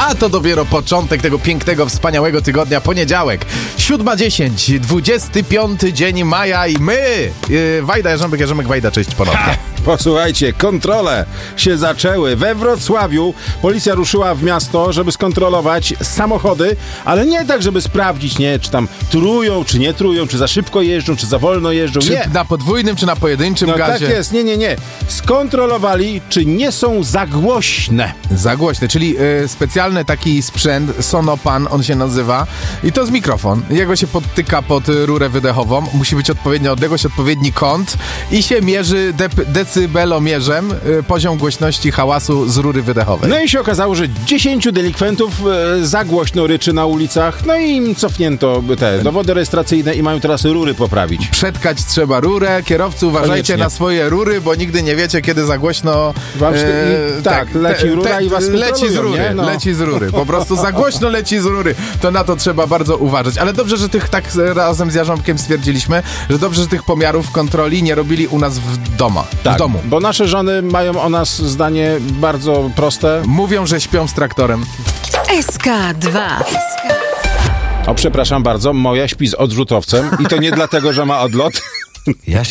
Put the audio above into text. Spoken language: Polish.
A to dopiero początek tego pięknego, wspaniałego tygodnia, poniedziałek, 7:10, 25 dzień maja i my, Wajda, Jarząbek, Wajda, cześć ponownie. Posłuchajcie, kontrole się zaczęły. We Wrocławiu policja ruszyła w miasto, żeby skontrolować samochody, ale nie tak, żeby sprawdzić, nie, czy tam trują, czy nie trują, czy za szybko jeżdżą, czy za wolno jeżdżą. Czy nie. na podwójnym, czy na pojedynczym gazie? Tak jest, nie. Skontrolowali, czy nie są za głośne. Za głośne, czyli specjalny taki sprzęt, Sonopan on się nazywa i to jest mikrofon. Jego się podtyka pod rurę wydechową, musi być odpowiednia odległość, odpowiedni kąt i się mierzy decybelomierzem poziom głośności hałasu z rury wydechowej. No i się okazało, że 10 delikwentów za głośno ryczy na ulicach, no i im cofnięto te dowody rejestracyjne i mają teraz rury poprawić. Przetkać trzeba rurę, kierowcy uważajcie Koniecznie na swoje rury, bo nigdy nie wiecie, kiedy za głośno leci rura i was leci z rury, nie? No. leci z rury, po prostu za głośno leci z rury, to na to trzeba bardzo uważać, ale dobrze, że tych tak razem z Jarząbkiem stwierdziliśmy, że dobrze, że tych pomiarów kontroli nie robili u nas w domu. Bo nasze żony mają o nas zdanie bardzo proste. Mówią, że śpią z traktorem. SK2. O, przepraszam bardzo, moja śpi z odrzutowcem i to nie dlatego, że ma odlot.